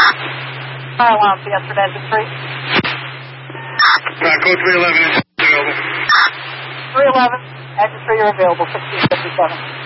Fire alarm for yesterday, engine 3. Code 311 is available. 311, engine 3, you're available, 1657.